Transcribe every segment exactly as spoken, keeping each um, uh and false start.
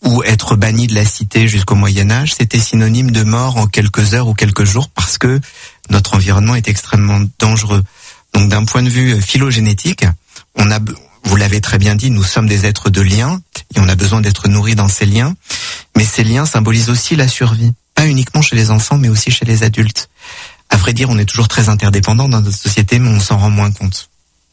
ou être banni de la cité jusqu'au Moyen-Âge, c'était synonyme de mort en quelques heures ou quelques jours parce que notre environnement est extrêmement dangereux. Donc d'un point de vue phylogénétique, on a, vous l'avez très bien dit, nous sommes des êtres de liens et on a besoin d'être nourris dans ces liens. Mais ces liens symbolisent aussi la survie, pas uniquement chez les enfants, mais aussi chez les adultes. À vrai dire, on est toujours très interdépendants dans notre société, mais on s'en rend moins compte.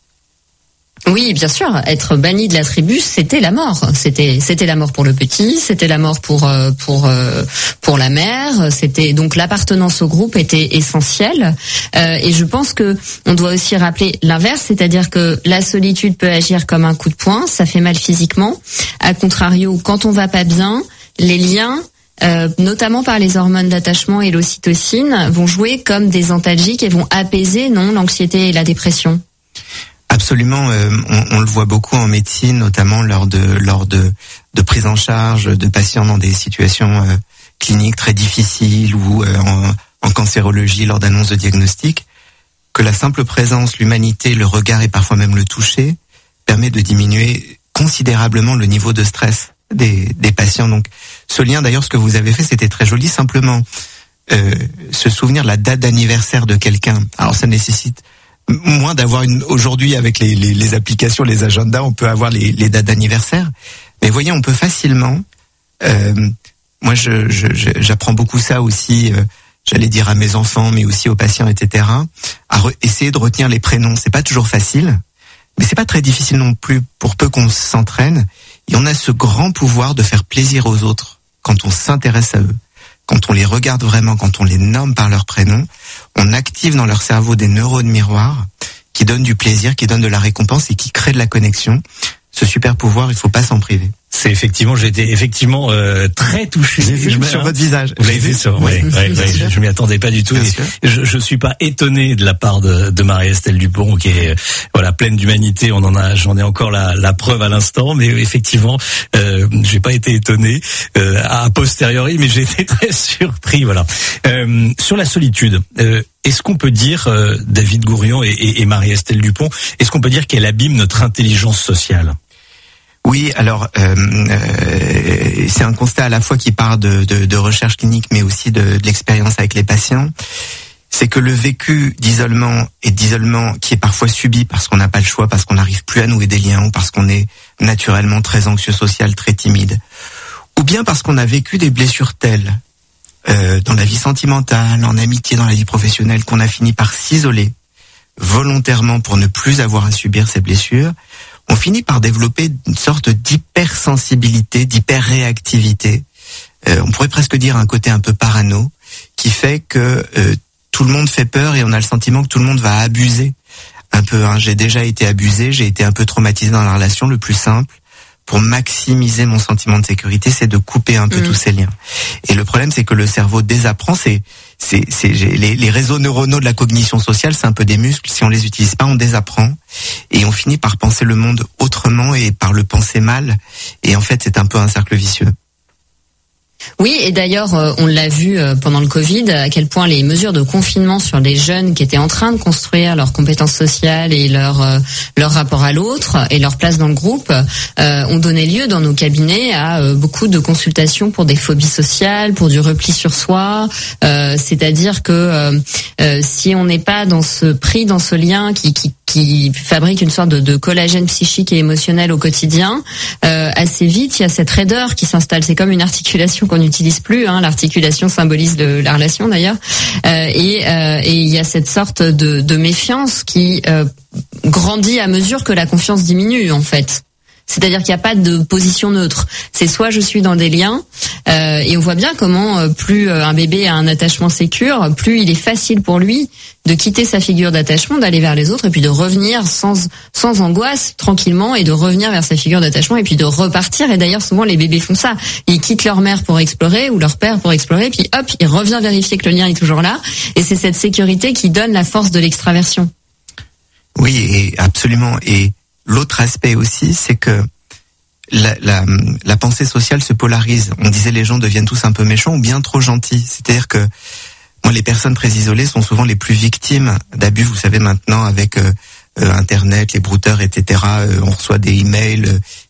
Oui, bien sûr. Être banni de la tribu, c'était la mort. C'était, c'était la mort pour le petit, c'était la mort pour pour pour la mère. C'était donc l'appartenance au groupe était essentielle. Euh, et je pense que on doit aussi rappeler l'inverse, c'est-à-dire que la solitude peut agir comme un coup de poing, ça fait mal physiquement. A contrario, quand on va pas bien, les liens, Euh, notamment par les hormones d'attachement et l'ocytocine, vont jouer comme des antalgiques et vont apaiser, non, l'anxiété et la dépression. Absolument, euh, on, on le voit beaucoup en médecine, notamment lors de lors de, de prise en charge de patients dans des situations euh, cliniques très difficiles ou euh, en, en cancérologie lors d'annonce de diagnostic, que la simple présence, l'humanité, le regard et parfois même le toucher permet de diminuer considérablement le niveau de stress des, des patients. Donc, ce lien, d'ailleurs, ce que vous avez fait, c'était très joli. Simplement, euh, se souvenir de la date d'anniversaire de quelqu'un. Alors, ça nécessite moins d'avoir une. Aujourd'hui, avec les, les, les applications, les agendas, on peut avoir les, les dates d'anniversaire. Mais voyez, on peut facilement. Euh, moi, je, je, je, j'apprends beaucoup ça aussi. Euh, j'allais dire à mes enfants, mais aussi aux patients, et cetera. À re- essayer de retenir les prénoms. C'est pas toujours facile, mais c'est pas très difficile non plus pour peu qu'on s'entraîne. Et on a ce grand pouvoir de faire plaisir aux autres quand on s'intéresse à eux, quand on les regarde vraiment, quand on les nomme par leur prénom. On active dans leur cerveau des neurones miroirs qui donnent du plaisir, qui donnent de la récompense et qui créent de la connexion. Ce super pouvoir, il faut pas s'en priver. C'est effectivement, j'ai été effectivement euh, très touché. J'ai vu je sur me, votre visage. Vous l'avez vu sur, oui, oui, oui, oui, je, je m'y attendais pas du tout. Et je, je suis pas étonné de la part de, de Marie-Estelle Dupont, qui est voilà pleine d'humanité. On en a, j'en ai encore la, la preuve à l'instant, mais effectivement, euh, j'ai pas été étonné euh, a posteriori, mais j'ai été très surpris. Voilà. Euh, sur la solitude. Euh, Est-ce qu'on peut dire, euh, David Gourian et, et, et Marie-Estelle Dupont, est-ce qu'on peut dire qu'elle abîme notre intelligence sociale ? Oui, alors euh, euh, c'est un constat à la fois qui part de, de, de recherche clinique, mais aussi de, de l'expérience avec les patients. C'est que le vécu d'isolement et d'isolement qui est parfois subi parce qu'on n'a pas le choix, parce qu'on n'arrive plus à nouer des liens, ou parce qu'on est naturellement très anxieux social, très timide, ou bien parce qu'on a vécu des blessures telles euh, dans la vie sentimentale, en amitié, dans la vie professionnelle, qu'on a fini par s'isoler volontairement pour ne plus avoir à subir ces blessures. On finit par développer une sorte d'hypersensibilité, d'hyperréactivité. Euh, on pourrait presque dire un côté un peu parano, qui fait que euh, tout le monde fait peur et on a le sentiment que tout le monde va abuser. Un peu, hein, j'ai déjà été abusé, j'ai été un peu traumatisé dans la relation. Le plus simple, pour maximiser mon sentiment de sécurité, c'est de couper un peu mmh. tous ces liens. Et le problème, c'est que le cerveau désapprend. C'est, c'est, c'est les, les réseaux neuronaux de la cognition sociale, c'est un peu des muscles. Si on les utilise pas, on désapprend. Et on finit par penser le monde autrement et par le penser mal. Et en fait, c'est un peu un cercle vicieux. Oui, et d'ailleurs, on l'a vu pendant le Covid, à quel point les mesures de confinement sur les jeunes qui étaient en train de construire leurs compétences sociales et leur leur rapport à l'autre et leur place dans le groupe euh, ont donné lieu dans nos cabinets à euh, beaucoup de consultations pour des phobies sociales, pour du repli sur soi. Euh, c'est-à-dire que euh, euh, si on n'est pas dans ce pris dans ce lien qui qui qui fabrique une sorte de, de collagène psychique et émotionnel au quotidien, euh, assez vite, il y a cette raideur qui s'installe. C'est comme une articulation qu'on n'utilise plus. Hein. L'articulation symbolise de, la relation d'ailleurs. Euh, et, euh, et il y a cette sorte de, de méfiance qui euh, grandit à mesure que la confiance diminue, en fait. C'est-à-dire qu'il n'y a pas de position neutre. C'est soit je suis dans des liens, euh, et on voit bien comment euh, plus un bébé a un attachement sécure, plus il est facile pour lui de quitter sa figure d'attachement, d'aller vers les autres, et puis de revenir sans sans angoisse, tranquillement, et de revenir vers sa figure d'attachement, et puis de repartir. Et d'ailleurs, souvent, les bébés font ça. Ils quittent leur mère pour explorer, ou leur père pour explorer, puis hop, il revient vérifier que le lien est toujours là. Et c'est cette sécurité qui donne la force de l'extraversion. Oui, et absolument. Et l'autre aspect aussi, c'est que la, la, la pensée sociale se polarise. On disait les gens deviennent tous un peu méchants ou bien trop gentils. C'est-à-dire que moi, les personnes très isolées sont souvent les plus victimes d'abus. Vous savez maintenant, avec euh, euh, Internet, les brouteurs, et cetera, euh, on reçoit des emails euh,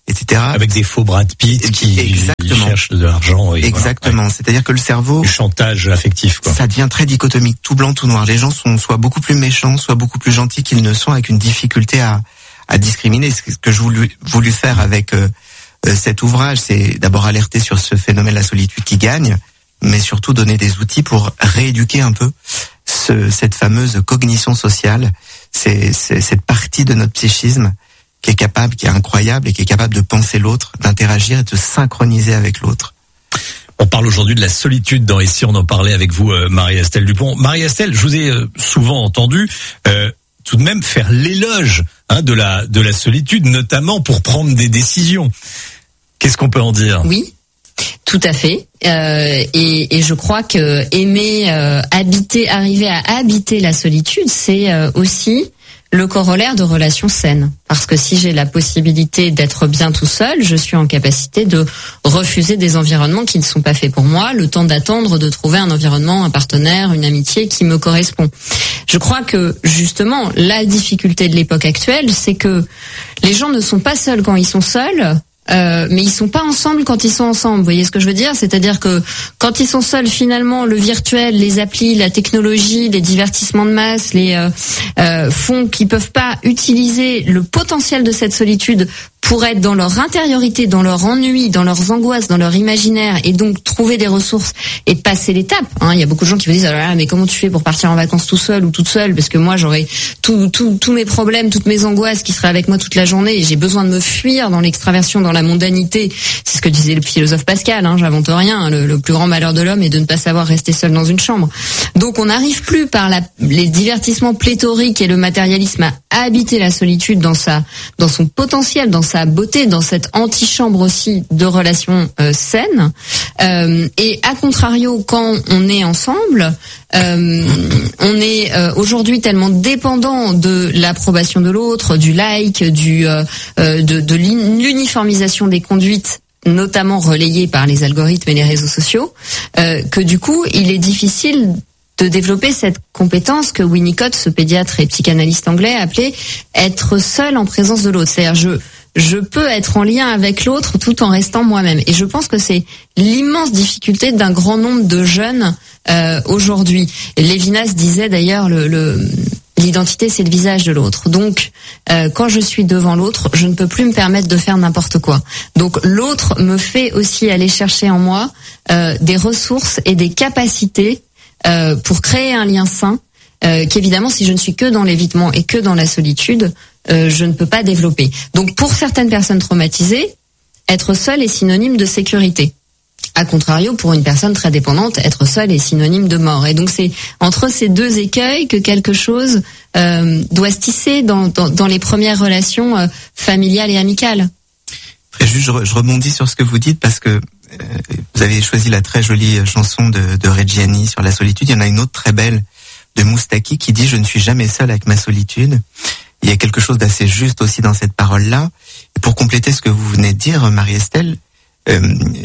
et cetera. Avec des faux Brad Pitt qui Exactement. cherchent de l'argent. Et Exactement. Voilà, ouais. C'est-à-dire que le cerveau... Du chantage affectif, quoi. Ça devient très dichotomique, tout blanc, tout noir. Les gens sont soit beaucoup plus méchants, soit beaucoup plus gentils qu'ils ne sont, avec une difficulté à, à discriminer. Ce que je voulais voulu faire avec euh, cet ouvrage, c'est d'abord alerter sur ce phénomène de la solitude qui gagne, mais surtout donner des outils pour rééduquer un peu ce, cette fameuse cognition sociale, c'est, c'est cette partie de notre psychisme qui est capable, qui est incroyable et qui est capable de penser l'autre, d'interagir et de se synchroniser avec l'autre. On parle aujourd'hui de la solitude dans Ici, on en parlait avec vous, euh, Marie-Estelle Dupont. Marie-Estelle, je vous ai euh, souvent entendu euh, tout de même faire l'éloge hein, de la de la solitude, notamment pour prendre des décisions. Qu'est-ce qu'on peut en dire ? Oui, tout à fait. Euh, et, et je crois que aimer euh, habiter, arriver à habiter la solitude, c'est euh, aussi le corollaire de relations saines. Parce que si j'ai la possibilité d'être bien tout seul, je suis en capacité de refuser des environnements qui ne sont pas faits pour moi, le temps d'attendre de trouver un environnement, un partenaire, une amitié qui me correspond. Je crois que, justement, la difficulté de l'époque actuelle, c'est que les gens ne sont pas seuls quand ils sont seuls, Euh, mais ils sont pas ensemble quand ils sont ensemble. Vous voyez ce que je veux dire ? C'est-à-dire que quand ils sont seuls, finalement, le virtuel, les applis, la technologie, les divertissements de masse, les euh, euh, font qu'ils peuvent pas utiliser le potentiel de cette solitude pour être dans leur intériorité, dans leur ennui, dans leurs angoisses, dans leur imaginaire, et donc trouver des ressources et passer l'étape. Hein, il y a beaucoup de gens qui me disent ah, mais comment tu fais pour partir en vacances tout seul ou toute seule ? Parce que moi j'aurais tous tout, tout mes problèmes, toutes mes angoisses qui seraient avec moi toute la journée, et j'ai besoin de me fuir dans l'extraversion, dans la mondanité. C'est ce que disait le philosophe Pascal. Hein, j'invente rien. Le, le plus grand malheur de l'homme est de ne pas savoir rester seul dans une chambre. Donc on n'arrive plus par la, les divertissements pléthoriques et le matérialisme à habiter la solitude dans sa, dans son potentiel, dans sa beauté, dans cette antichambre aussi de relations euh, saines. Euh, et à contrario, quand on est ensemble, euh, on est euh, aujourd'hui tellement dépendant de l'approbation de l'autre, du like, du euh, de, de l'uniformisation des conduites, notamment relayées par les algorithmes et les réseaux sociaux, euh, que du coup, il est difficile de développer cette compétence que Winnicott, ce pédiatre et psychanalyste anglais, appelait être seul en présence de l'autre. C'est-à-dire, je je peux être en lien avec l'autre tout en restant moi-même. Et je pense que c'est l'immense difficulté d'un grand nombre de jeunes euh, aujourd'hui. Lévinas disait d'ailleurs, le, le, l'identité, c'est le visage de l'autre. Donc, euh, quand je suis devant l'autre, je ne peux plus me permettre de faire n'importe quoi. Donc, l'autre me fait aussi aller chercher en moi euh, des ressources et des capacités euh, pour créer un lien sain, euh, qu'évidemment, si je ne suis que dans l'évitement et que dans la solitude, Euh, je ne peux pas développer. Donc pour certaines personnes traumatisées, être seul est synonyme de sécurité. A contrario, pour une personne très dépendante, être seul est synonyme de mort. Et donc c'est entre ces deux écueils que quelque chose euh, doit se tisser dans, dans, dans les premières relations euh, familiales et amicales. Très juste, je, je rebondis sur ce que vous dites parce que euh, vous avez choisi la très jolie chanson de, de Reggiani sur la solitude. Il y en a une autre très belle de Moustaki qui dit « Je ne suis jamais seul avec ma solitude ». Il y a quelque chose d'assez juste aussi dans cette parole-là. Et pour compléter ce que vous venez de dire, Marie-Estelle, euh,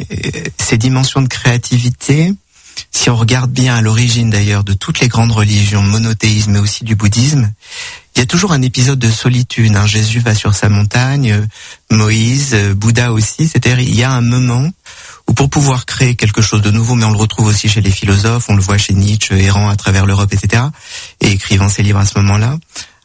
ces dimensions de créativité, si on regarde bien à l'origine d'ailleurs de toutes les grandes religions, monothéisme mais aussi du bouddhisme, il y a toujours un épisode de solitude. Hein. Jésus va sur sa montagne, Moïse, Bouddha aussi. C'est-à-dire il y a un moment où pour pouvoir créer quelque chose de nouveau, mais on le retrouve aussi chez les philosophes, on le voit chez Nietzsche, errant à travers l'Europe, et cetera, et écrivant ses livres à ce moment-là,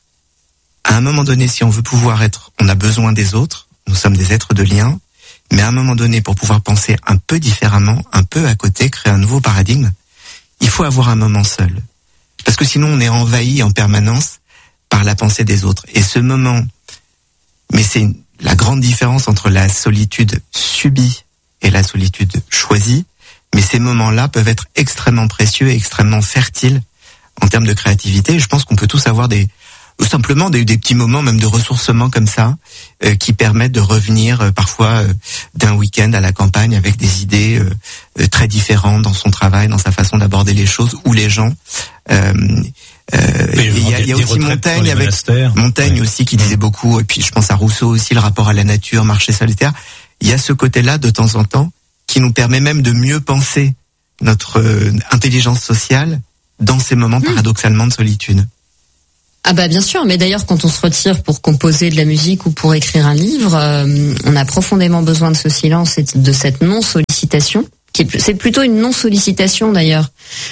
à un moment donné, si on veut pouvoir être, on a besoin des autres, nous sommes des êtres de lien, mais à un moment donné, pour pouvoir penser un peu différemment, un peu à côté, créer un nouveau paradigme, il faut avoir un moment seul. Parce que sinon, on est envahi en permanence par la pensée des autres. Et ce moment, mais c'est la grande différence entre la solitude subie et la solitude choisie, mais ces moments-là peuvent être extrêmement précieux et extrêmement fertiles en termes de créativité. Et je pense qu'on peut tous avoir des ou simplement des, des petits moments même de ressourcement comme ça euh, qui permettent de revenir euh, parfois euh, d'un week-end à la campagne avec des idées euh, euh, très différentes dans son travail, dans sa façon d'aborder les choses ou les gens. Euh, euh, il y a, y a aussi Montaigne avec Montaigne ouais. aussi qui disait beaucoup, et puis je pense à Rousseau aussi, le rapport à la nature, marcher seul, et cetera. Il y a ce côté-là de temps en temps qui nous permet même de mieux penser notre euh, intelligence sociale dans ces moments mmh. paradoxalement de solitude. Ah bah bien sûr, mais d'ailleurs quand on se retire pour composer de la musique ou pour écrire un livre, euh, on a profondément besoin de ce silence et de cette non-sollicitation. C'est plutôt une non-sollicitation d'ailleurs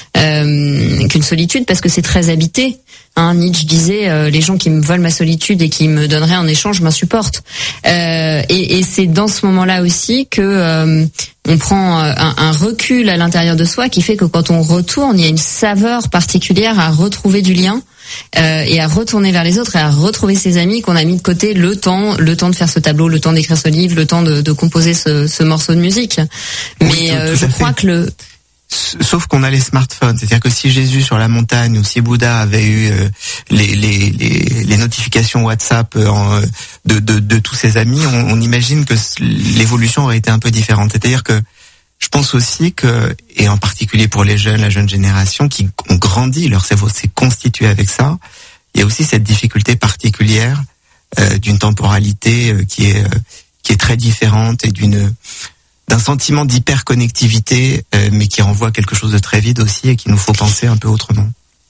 euh, qu'une solitude, parce que c'est très habité. Hein, Nietzsche disait euh, les gens qui me volent ma solitude et qui me donneraient en échange m'insupportent. Euh, et, et c'est dans ce moment-là aussi que euh, on prend un, un recul à l'intérieur de soi qui fait que quand on retourne, il y a une saveur particulière à retrouver du lien. Euh, et à retourner vers les autres et à retrouver ses amis qu'on a mis de côté le temps, le temps de faire ce tableau, le temps d'écrire ce livre, le temps de, de composer ce, ce morceau de musique. Mais oui, tout, euh, tout je crois fait. que le Sauf qu'on a les smartphones, c'est-à-dire que si Jésus sur la montagne ou si Bouddha avait eu euh, les, les, les, les notifications WhatsApp en, de, de, de tous ses amis, on, on imagine que l'évolution aurait été un peu différente. C'est-à-dire que je pense aussi que, et en particulier pour les jeunes, la jeune génération qui ont grandi, leur cerveau s'est constitué avec ça, il y a aussi cette difficulté particulière euh, d'une temporalité euh, qui est euh, qui est très différente et d'une d'un sentiment d'hyperconnectivité, euh, mais qui renvoie à quelque chose de très vide aussi et qu'il nous faut penser un peu autrement.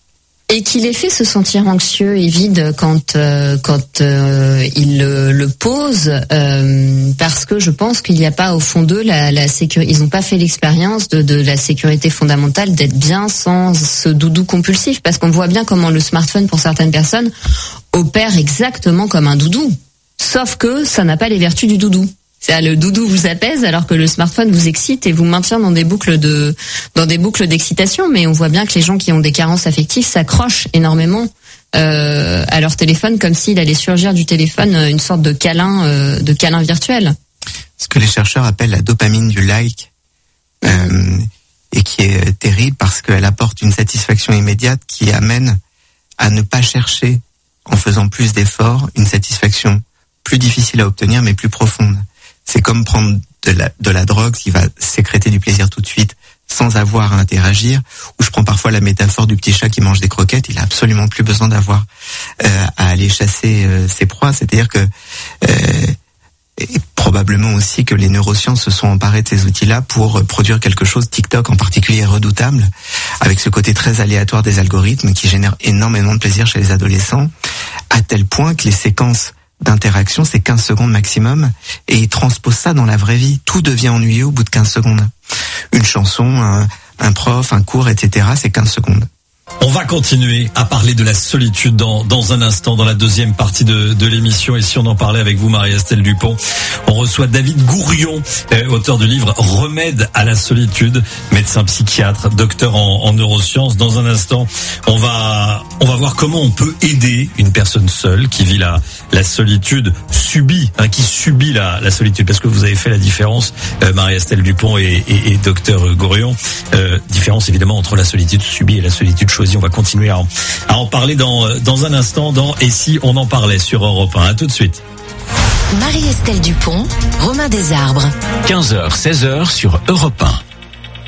Et qui les fait se sentir anxieux et vide quand euh, quand euh, ils le, le posent, euh, parce que je pense qu'il n'y a pas au fond d'eux la, la sécurité. Ils n'ont pas fait l'expérience de, de la sécurité fondamentale d'être bien sans ce doudou compulsif, parce qu'on voit bien comment le smartphone pour certaines personnes opère exactement comme un doudou, sauf que ça n'a pas les vertus du doudou. C'est le doudou vous apaise alors que le smartphone vous excite et vous maintient dans des boucles de dans des boucles d'excitation. Mais on voit bien que les gens qui ont des carences affectives s'accrochent énormément euh, à leur téléphone, comme s'il allait surgir du téléphone une sorte de câlin euh, de câlin virtuel. Ce que les chercheurs appellent la dopamine du like, euh, et qui est terrible parce qu'elle apporte une satisfaction immédiate qui amène à ne pas chercher, en faisant plus d'efforts, une satisfaction plus difficile à obtenir mais plus profonde. C'est comme prendre de la, de la drogue qui va sécréter du plaisir tout de suite sans avoir à interagir. Ou je prends parfois la métaphore du petit chat qui mange des croquettes, il a absolument plus besoin d'avoir euh, à aller chasser euh, ses proies. C'est-à-dire que euh, et probablement aussi que les neurosciences se sont emparées de ces outils-là pour produire quelque chose, TikTok en particulier est redoutable, avec ce côté très aléatoire des algorithmes qui génère énormément de plaisir chez les adolescents, à tel point que les séquences d'interaction, c'est quinze secondes maximum, et ils transposent ça dans la vraie vie. Tout devient ennuyeux au bout de quinze secondes. Une chanson, un, un prof, un cours, et cetera, c'est quinze secondes. On va continuer à parler de la solitude dans, dans un instant, dans la deuxième partie de, de l'émission. Et si on en parlait avec vous, Marie-Estelle Dupont, on reçoit David Gourion, euh, auteur du livre Remède à la solitude, médecin psychiatre, docteur en, en neurosciences. Dans un instant, on va on va voir comment on peut aider une personne seule qui vit la la solitude subie, hein, qui subit la, la solitude. Parce que vous avez fait la différence, euh, Marie-Estelle Dupont et, et, et docteur Gourion, euh, différence évidemment entre la solitude subie et la solitude choisie. On va continuer à en, à en parler dans, dans un instant dans Et si on en parlait sur Europe un. À tout de suite. Marie-Estelle Dupont, Romain Desarbres. quinze heures, seize heures sur Europe un.